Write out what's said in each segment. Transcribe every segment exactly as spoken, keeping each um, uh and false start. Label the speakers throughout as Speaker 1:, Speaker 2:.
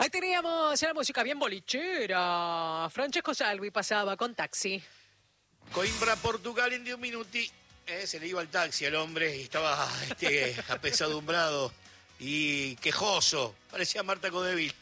Speaker 1: Ahí teníamos la música bien bolichera. Francesco Salvi pasaba con Taxi.
Speaker 2: Coimbra, Portugal, en diez minuti. Eh, se le iba el taxi al hombre y estaba este, apesadumbrado y quejoso. Parecía Marta Codevil.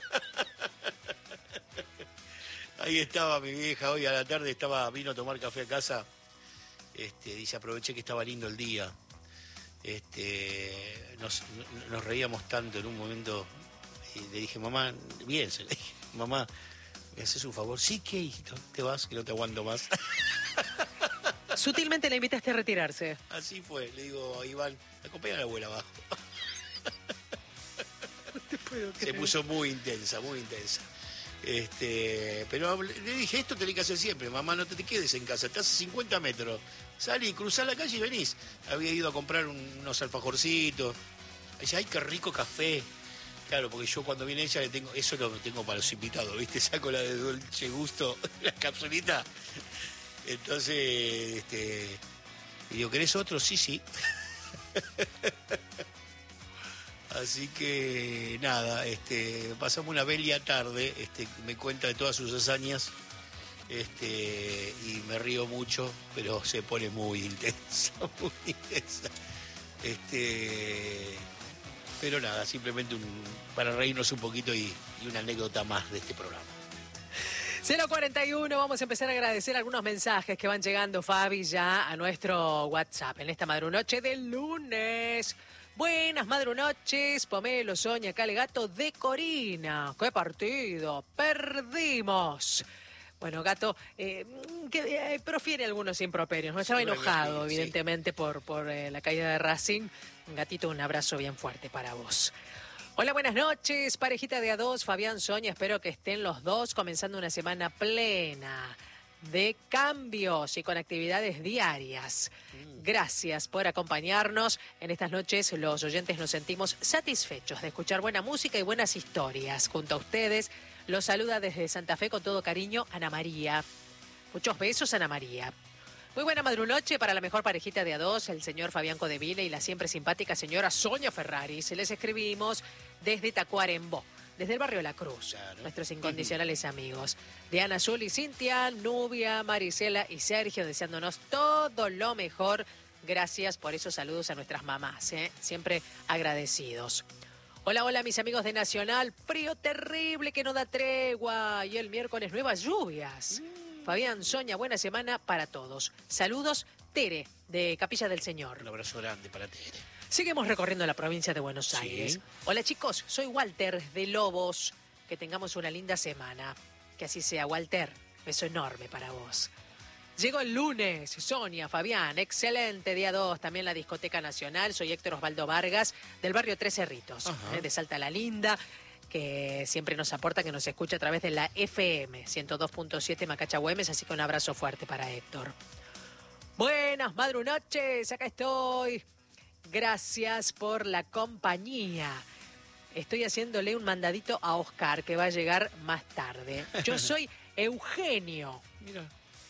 Speaker 2: Ahí estaba mi vieja hoy a la tarde, estaba vino a tomar café a casa. Este, dice, aproveché que estaba lindo el día. Este, nos, nos reíamos tanto en un momento. Y le dije, mamá, bien, se le dije, mamá, ¿me haces un favor? Sí, ¿qué, hijito? Te vas, que no te aguanto más.
Speaker 1: Sutilmente le invitaste a retirarse.
Speaker 2: Así fue, le digo, Iván, acompaña a la abuela abajo.
Speaker 1: No te puedo creer.
Speaker 2: Se puso muy intensa, muy intensa. Este, pero le dije, esto tenés que hacer siempre, mamá, no te, te quedes en casa, estás a cincuenta metros, salí, cruzá la calle y venís. Había ido a comprar un, unos alfajorcitos. Dice, ay, qué rico café. Claro, porque yo cuando viene ella le tengo, eso lo tengo para los invitados, ¿viste? Saco la de Dolce Gusto, la capsulita. Entonces, este, y digo, ¿querés otro? Sí, sí. Así que nada, este, pasamos una bella tarde, este, me cuenta de todas sus hazañas, este, y me río mucho, pero se pone muy intensa, muy intensa. Este, pero nada, simplemente un, para reírnos un poquito y, y una anécdota más de este programa.
Speaker 1: cero cuarenta y uno, vamos a empezar a agradecer algunos mensajes que van llegando, Fabi, ya a nuestro WhatsApp en esta madrunoche del lunes. Buenas madrunoches, Pomelo, Soña, Calegato de Corina. ¡Qué partido! ¡Perdimos! Bueno, Gato, eh, que eh, profiere algunos improperios, ¿no? Estaba
Speaker 2: Sí,
Speaker 1: enojado,
Speaker 2: sí.
Speaker 1: evidentemente, por, por eh, la caída de Racing. Gatito, un abrazo bien fuerte para vos. Hola, buenas noches, parejita de a dos, Fabián, Soña, espero que estén los dos comenzando una semana plena de cambios y con actividades diarias. Gracias por acompañarnos. En estas noches los oyentes nos sentimos satisfechos de escuchar buena música y buenas historias. Junto a ustedes los saluda desde Santa Fe con todo cariño Ana María. Muchos besos, Ana María. Muy buena madrunoche para la mejor parejita de a dos, el señor Fabián Codevile y la siempre simpática señora Soña Ferrari. Se les escribimos desde Tacuarembó, desde el barrio La Cruz,
Speaker 2: Claro.
Speaker 1: Nuestros incondicionales amigos. Diana, Azul y Cintia, Nubia, Marisela y Sergio deseándonos todo lo mejor. Gracias por esos saludos a nuestras mamás, ¿eh? Siempre agradecidos. Hola, hola mis amigos de Nacional, frío terrible que no da tregua y el miércoles nuevas lluvias. Fabián, Soña, buena semana para todos. Saludos, Tere, de Capilla del Señor.
Speaker 2: Un abrazo grande para Tere.
Speaker 1: Seguimos recorriendo la provincia de Buenos
Speaker 2: Sí.
Speaker 1: Aires. Hola chicos, soy Walter de Lobos. Que tengamos una linda semana. Que así sea, Walter. Beso enorme para vos. Llegó el lunes, Sonia, Fabián, excelente día dos, también la Discoteca Nacional. Soy Héctor Osvaldo Vargas, del barrio Tres Cerritos, eh, de Salta la Linda, que siempre nos aporta, que nos escucha a través de la F M ciento dos punto siete Macacha Güemes, así que un abrazo fuerte para Héctor. Buenas madrunoches, acá estoy. Gracias por la compañía. Estoy haciéndole un mandadito a Oscar, que va a llegar más tarde. Yo soy Eugenio.
Speaker 2: Mira.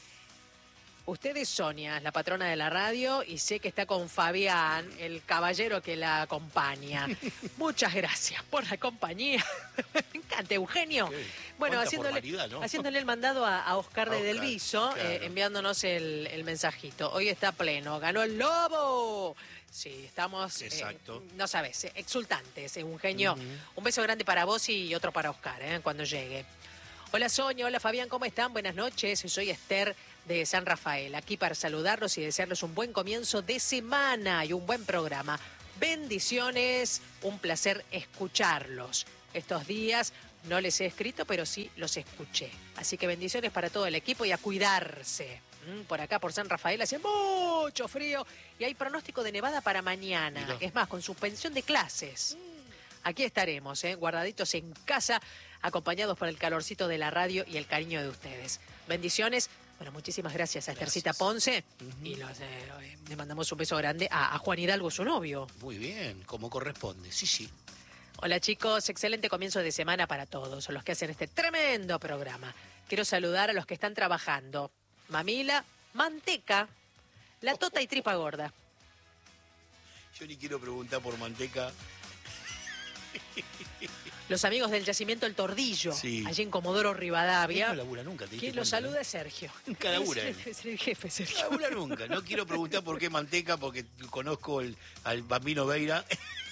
Speaker 1: Usted es Sonia, la patrona de la radio, y sé que está con Fabián, el caballero que la acompaña. Muchas gracias por la compañía. Me encanta, Eugenio.
Speaker 2: Qué
Speaker 1: Bueno,
Speaker 2: cuánta
Speaker 1: haciéndole,
Speaker 2: formalidad, ¿no?
Speaker 1: haciéndole el mandado a, a Oscar
Speaker 2: A
Speaker 1: de
Speaker 2: Oscar,
Speaker 1: Delviso,
Speaker 2: claro.
Speaker 1: eh, enviándonos el, el mensajito. Hoy está pleno, ganó el Lobo. Sí, estamos,
Speaker 2: Exacto.
Speaker 1: eh, no sabes, eh, exultantes, Eugenio.
Speaker 2: Ujú.
Speaker 1: Un beso grande para vos y otro para Oscar, eh, cuando llegue. Hola Sonia, hola Fabián, ¿cómo están? Buenas noches, soy Esther de San Rafael, aquí para saludarlos y desearles un buen comienzo de semana y un buen programa. Bendiciones, un placer escucharlos. Estos días no les he escrito, pero sí los escuché. Así que bendiciones para todo el equipo y a cuidarse. Mm, Por acá, por San Rafael, hace mucho frío y hay pronóstico de nevada para mañana.
Speaker 2: Mirá.
Speaker 1: Es más, con suspensión de clases. Aquí estaremos, ¿eh? Guardaditos en casa, acompañados por el calorcito de la radio y el cariño de ustedes. Bendiciones. Bueno, muchísimas gracias a Estercita Ponce.
Speaker 2: Ujú.
Speaker 1: Y los, eh, le mandamos un beso grande a, a Juan Hidalgo, su novio.
Speaker 2: Muy bien, como corresponde, sí, sí.
Speaker 1: Hola chicos, excelente comienzo de semana para todos, los que hacen este tremendo programa. Quiero saludar a los que están trabajando. Mamila, Manteca, La Tota y Tripa Gorda.
Speaker 2: Yo ni quiero preguntar por Manteca.
Speaker 1: Los amigos del yacimiento El Tordillo,
Speaker 2: Sí.
Speaker 1: allí en Comodoro Rivadavia.
Speaker 2: No labura nunca, ¿te diste
Speaker 1: Quien lo
Speaker 2: cuenta,
Speaker 1: saluda
Speaker 2: no?
Speaker 1: es Sergio.
Speaker 2: Nunca labura él.
Speaker 1: Es el jefe, Sergio.
Speaker 2: No labura nunca. No quiero preguntar por qué manteca, porque conozco el, al Bambino Veira.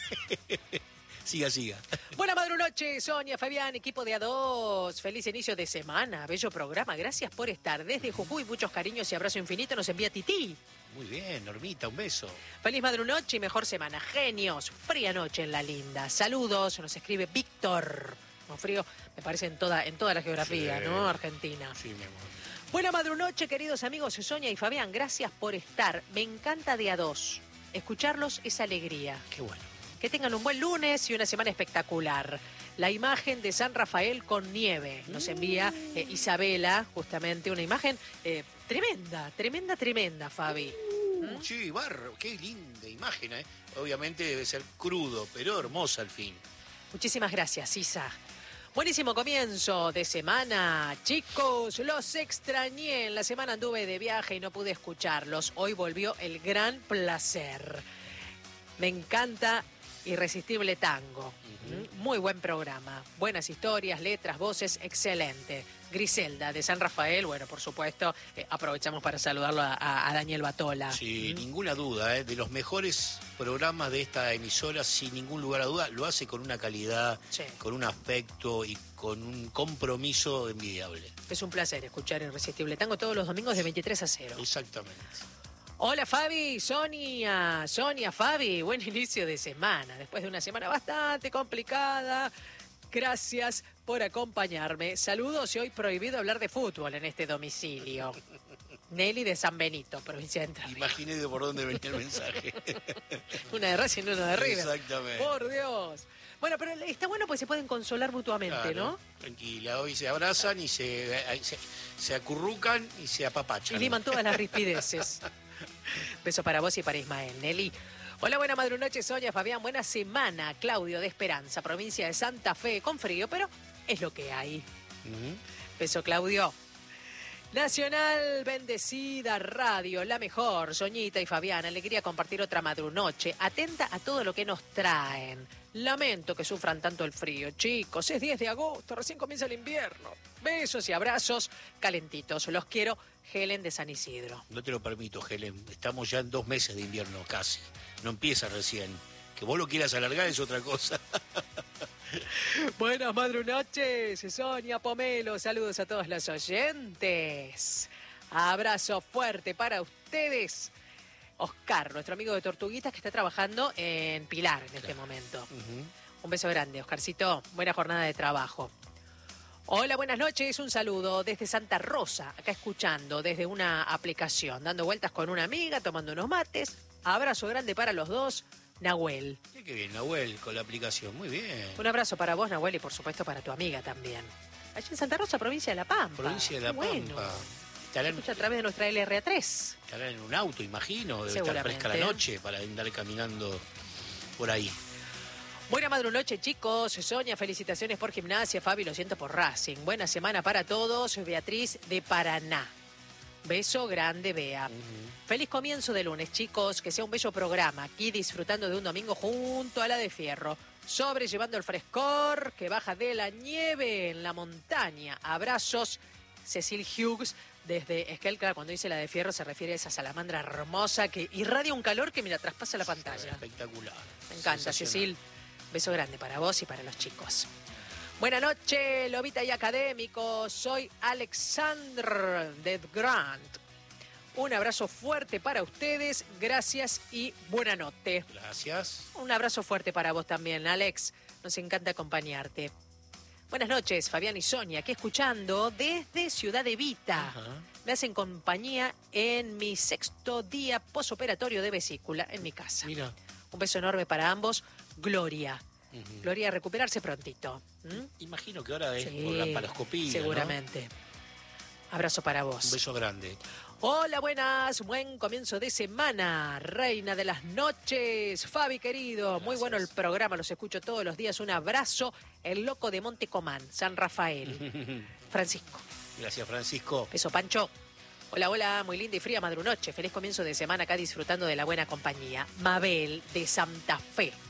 Speaker 2: Siga, siga.
Speaker 1: Buena madrunoche, Sonia, Fabián, equipo de A dos. Feliz inicio de semana, bello programa. Gracias por estar. Desde Jujuy, muchos cariños y abrazo infinito nos envía Tití.
Speaker 2: Muy bien, Normita, un beso.
Speaker 1: Feliz madrunoche y mejor semana. Genios, fría noche en la linda. Saludos, nos escribe Víctor. Con frío, me parece en toda, en toda la geografía,
Speaker 2: Sí.
Speaker 1: ¿no? Argentina.
Speaker 2: Sí, mi amor.
Speaker 1: Buena madrunoche, queridos amigos, Sonia y Fabián. Gracias por estar. Me encanta de A dos. Escucharlos es alegría.
Speaker 2: Qué bueno.
Speaker 1: Que tengan un buen lunes y una semana espectacular. La imagen de San Rafael con nieve. Nos envía eh, Isabela, justamente, una imagen eh, tremenda, tremenda, tremenda, Fabi.
Speaker 2: Uh, sí, barro, qué linda imagen, ¿eh? Obviamente debe ser crudo, pero hermosa al fin.
Speaker 1: Muchísimas gracias, Isa. Buenísimo comienzo de semana, chicos. Los extrañé. En la semana anduve de viaje y no pude escucharlos. Hoy volvió el gran placer. Me encanta Irresistible Tango. Uh-huh. Muy buen programa. Buenas historias, letras, voces, excelente. Griselda, de San Rafael, bueno, por supuesto, eh, aprovechamos para saludarlo a, a, a Daniel Batola.
Speaker 2: Sí, ¿Mm? Ninguna duda, ¿eh? De los mejores programas de esta emisora, sin ningún lugar a duda, lo hace con una calidad,
Speaker 1: sí,
Speaker 2: con un afecto y con un compromiso envidiable.
Speaker 1: Es un placer escuchar Irresistible Tango todos los domingos de veintitrés a cero.
Speaker 2: Exactamente.
Speaker 1: Hola Fabi, Sonia, Sonia, Fabi, buen inicio de semana, después de una semana bastante complicada. Gracias por acompañarme. Saludos y hoy prohibido hablar de fútbol en este domicilio. Nelly de San Benito, provincia de Entre Ríos.
Speaker 2: Imaginé de por dónde venía el mensaje.
Speaker 1: Una de Racing y una de River.
Speaker 2: Exactamente.
Speaker 1: Por Dios. Bueno, pero está bueno porque se pueden consolar mutuamente,
Speaker 2: Claro,
Speaker 1: ¿no?
Speaker 2: Tranquila, hoy se abrazan y se, se, se acurrucan y se apapachan.
Speaker 1: Y liman todas las rispideces. Beso para vos y para Ismael. Nelly. Hola, buena madrunoche, Sonia, Fabián. Buena semana, Claudio de Esperanza, provincia de Santa Fe, con frío, pero es lo que hay.
Speaker 2: Uh-huh.
Speaker 1: Beso, Claudio. Nacional Bendecida Radio, la mejor, Soñita y Fabián. Alegría compartir otra madrunoche. Atenta a todo lo que nos traen. Lamento que sufran tanto el frío. Chicos, es diez de agosto, recién comienza el invierno. Besos y abrazos calentitos. Los quiero, Helen de San Isidro.
Speaker 2: No te lo permito, Helen. Estamos ya en dos meses de invierno casi. No empieza recién. Que vos lo quieras alargar es otra cosa.
Speaker 1: Buenas madrunoches, Sonia Pomelo. Saludos a todos los oyentes. Abrazo fuerte para ustedes. Oscar, nuestro amigo de Tortuguitas que está trabajando en Pilar en este momento.
Speaker 2: Uh-huh.
Speaker 1: Un beso grande, Oscarcito. Buena jornada de trabajo. Hola, buenas noches. Un saludo desde Santa Rosa, acá escuchando desde una aplicación, dando vueltas con una amiga, tomando unos mates. Abrazo grande para los dos. Nahuel.
Speaker 2: Qué, qué bien, Nahuel, con la aplicación. Muy bien.
Speaker 1: Un abrazo para vos, Nahuel, y por supuesto para tu amiga también. Allí en Santa Rosa, provincia de La Pampa.
Speaker 2: Provincia de La
Speaker 1: Qué
Speaker 2: Pampa.
Speaker 1: Bueno.
Speaker 2: Estarán,
Speaker 1: Escucha a través de nuestra L R A tres.
Speaker 2: estarán en un auto, imagino. Debe estar
Speaker 1: Seguramente.
Speaker 2: fresca la noche para andar caminando por ahí.
Speaker 1: Buena madrunoche, chicos. Sonia, felicitaciones por gimnasia. Fabi, lo siento por Racing. Buena semana para todos. Beatriz de Paraná. Beso grande, Bea.
Speaker 2: Uh-huh.
Speaker 1: Feliz comienzo de lunes, chicos. Que sea un bello programa. Aquí disfrutando de un domingo junto a la de Fierro. Sobrellevando el frescor que baja de la nieve en la montaña. Abrazos, Cecil Hughes. Desde Esquel, claro, cuando dice la de Fierro se refiere a esa salamandra hermosa que irradia un calor que, mira, traspasa la pantalla.
Speaker 2: Espectacular.
Speaker 1: Me encanta, Cecil. Beso grande para vos y para los chicos. Buenas noches, Lobita y académicos. Soy Alexander de Grant. Un abrazo fuerte para ustedes. Gracias y buena noche.
Speaker 2: Gracias.
Speaker 1: Un abrazo fuerte para vos también, Alex. Nos encanta acompañarte. Buenas noches, Fabián y Sonia, aquí escuchando desde Ciudad Evita.
Speaker 2: Ajá.
Speaker 1: Me hacen compañía en mi sexto día posoperatorio de vesícula en mi casa.
Speaker 2: Mira.
Speaker 1: Un beso enorme para ambos. Gloria.
Speaker 2: Uh-huh.
Speaker 1: Gloria, a recuperarse prontito. ¿Mm?
Speaker 2: Imagino que ahora es
Speaker 1: Sí,
Speaker 2: por la paroscopía,
Speaker 1: seguramente. Abrazo para
Speaker 2: ¿no?
Speaker 1: vos.
Speaker 2: Un beso grande.
Speaker 1: Hola, buenas. Buen comienzo de semana. Reina de las noches. Fabi, querido.
Speaker 2: Gracias.
Speaker 1: Muy bueno el programa. Los escucho todos los días. Un abrazo. El loco de Montecomán, San Rafael. Francisco.
Speaker 2: Gracias, Francisco.
Speaker 1: Beso, Pancho. Hola, hola. Muy linda y fría madrunoche. Feliz comienzo de semana acá disfrutando de la buena compañía. Mabel, de Santa Fe.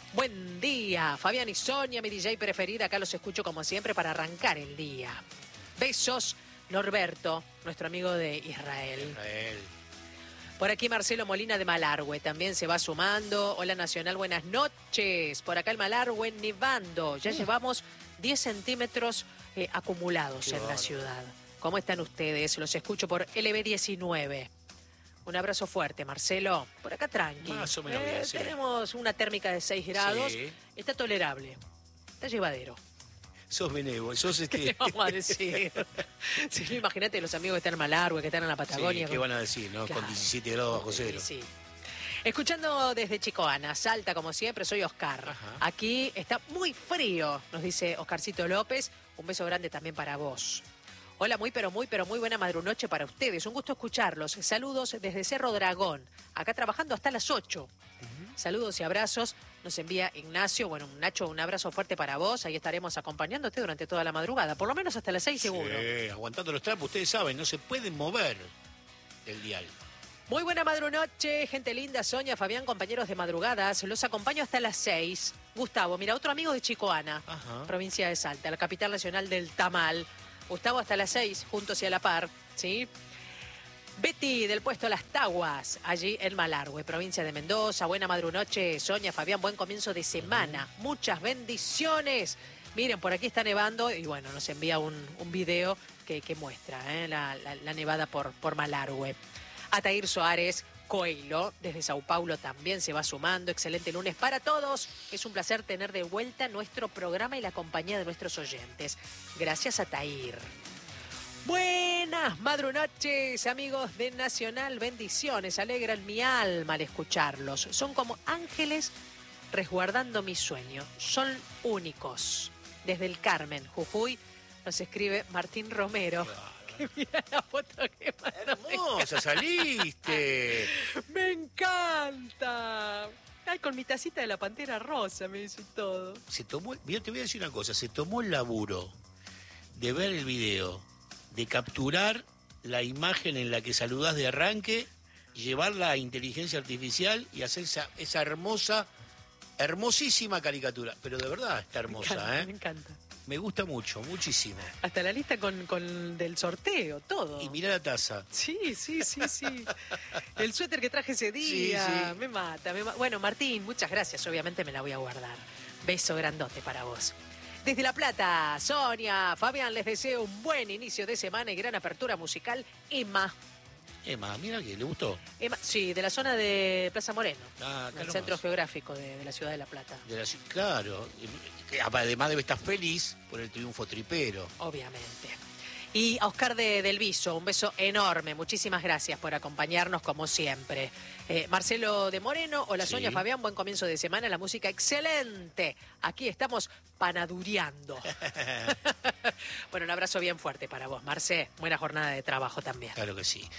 Speaker 1: Buen día, Fabián y Sonia, mi D J preferida. Acá los escucho como siempre para arrancar el día. Besos, Norberto, nuestro amigo de Israel.
Speaker 2: Israel.
Speaker 1: Por aquí Marcelo Molina de Malargüe también se va sumando. Hola Nacional, buenas noches. Por acá el Malargüe nevando. Ya llevamos diez centímetros eh, acumulados
Speaker 2: Qué
Speaker 1: en la
Speaker 2: bárbaro.
Speaker 1: ciudad. ¿Cómo están ustedes? Los escucho por L B diecinueve. Un abrazo fuerte, Marcelo. Por acá tranqui.
Speaker 2: Más o menos
Speaker 1: Eh,
Speaker 2: bien, sí.
Speaker 1: Tenemos una térmica de seis grados.
Speaker 2: Sí.
Speaker 1: Está tolerable. Está llevadero.
Speaker 2: Sos benévolo, sos
Speaker 1: ¿Qué
Speaker 2: este...
Speaker 1: le vamos a decir? Sí, imagínate los amigos que están en Malargüe, que están en la Patagonia.
Speaker 2: Sí, ¿qué van a decir, no?
Speaker 1: Claro.
Speaker 2: Con diecisiete grados bajo cero.
Speaker 1: Sí. Escuchando desde Chicoana, Salta como siempre, soy Oscar.
Speaker 2: Ajá.
Speaker 1: Aquí está muy frío, nos dice Oscarcito López. Un beso grande también para vos. Hola, muy pero muy pero muy buena madrunoche para ustedes. Un gusto escucharlos. Saludos desde Cerro Dragón. Acá trabajando hasta las ocho. Saludos y abrazos. Nos envía Ignacio. Bueno, Nacho, un abrazo fuerte para vos. Ahí estaremos acompañándote durante toda la madrugada. Por lo menos hasta las seis seguro.
Speaker 2: Sí, aguantando los trapos, ustedes saben, no se pueden mover del dial.
Speaker 1: Muy buena madrunoche, gente linda, Sonia, Fabián, compañeros de madrugadas. Los acompaño hasta las seis. Gustavo, mira, otro amigo de Chicoana,
Speaker 2: Ajá.
Speaker 1: provincia de Salta, la capital nacional del tamal. Gustavo hasta las seis, juntos y a la par, ¿sí? Betty, del puesto Las Taguas, allí en Malargüe, provincia de Mendoza. Buena madrunoche, Sonia, Fabián, buen comienzo de semana. Muchas bendiciones. Miren, por aquí está nevando y bueno, nos envía un, un video que, que muestra ¿eh? la, la, la nevada por, por Malargüe. Atair Soares Coelho, desde Sao Paulo, también se va sumando. Excelente lunes para todos. Es un placer tener de vuelta nuestro programa y la compañía de nuestros oyentes. Gracias, Atair. Buenas madrunoches, amigos de Nacional. Bendiciones, alegran mi alma al escucharlos. Son como ángeles resguardando mi sueño. Son únicos. Desde el Carmen, Jujuy, nos escribe Martín Romero. Que mira la foto que mandó.
Speaker 2: Hermosa, saliste.
Speaker 1: ¡Me encanta! Ay, con mi tacita de la Pantera Rosa me dice todo.
Speaker 2: Se tomó, mira, te voy a decir una cosa, se tomó el laburo de ver el video, de capturar la imagen en la que saludás de arranque, llevarla a inteligencia artificial y hacer esa, esa hermosa, hermosísima caricatura. Pero de verdad está hermosa,
Speaker 1: me encanta,
Speaker 2: ¿eh?
Speaker 1: Me encanta.
Speaker 2: Me gusta mucho, muchísimo.
Speaker 1: Hasta la lista con, con del sorteo, todo.
Speaker 2: Y mirá la taza.
Speaker 1: Sí, sí, sí, sí. El suéter que traje ese día,
Speaker 2: Sí, sí.
Speaker 1: me mata, me mata. Bueno, Martín, muchas gracias. Obviamente me la voy a guardar. Beso grandote para vos. Desde La Plata, Sonia, Fabián, les deseo un buen inicio de semana y gran apertura musical. Emma.
Speaker 2: Emma, mira que le gustó.
Speaker 1: Emma, sí, de la zona de Plaza Moreno,
Speaker 2: Ah, acá
Speaker 1: el
Speaker 2: nomás.
Speaker 1: centro geográfico de, de la ciudad de La Plata,
Speaker 2: De la- claro, que además debe estar feliz por el triunfo tripero.
Speaker 1: obviamente. Y a Oscar de, del Viso, un beso enorme. Muchísimas gracias por acompañarnos como siempre. Eh, Marcelo de Moreno, hola
Speaker 2: Sí.
Speaker 1: Sonia, Fabián, buen comienzo de semana. La música excelente. Aquí estamos panadureando. Bueno, un abrazo bien fuerte para vos, Marce. Buena jornada de trabajo también.
Speaker 2: Claro que sí.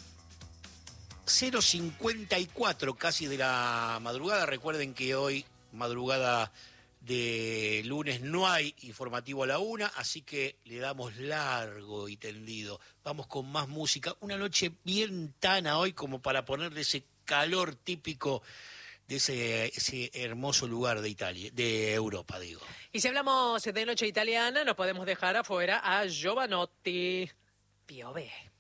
Speaker 2: cero cincuenta y cuatro casi de la madrugada. Recuerden que hoy, madrugada de lunes, no hay informativo a la una, así que le damos largo y tendido. Vamos con más música. Una noche bien tana hoy como para ponerle ese calor típico de ese, ese hermoso lugar de Italia, de Europa, digo.
Speaker 1: Y si hablamos de noche italiana, no podemos dejar afuera a Giovanotti. Piove.